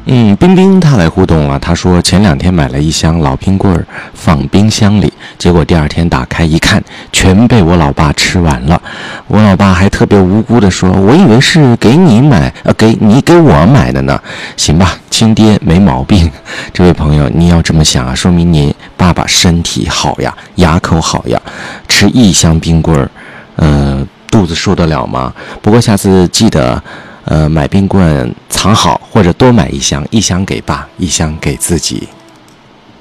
冰冰他来互动了，他说前2天买了一箱老冰棍儿放冰箱里，结果第2天打开一看，全被我老爸吃完了。我老爸还特别无辜的说，我以为是给我买的呢。行吧，亲爹没毛病。这位朋友，你要这么想啊，说明你爸爸身体好呀，牙口好呀，吃1箱冰棍儿，肚子受得了吗？不过下次记得买冰棍藏好，或者多买1箱，1箱给爸，1箱给自己。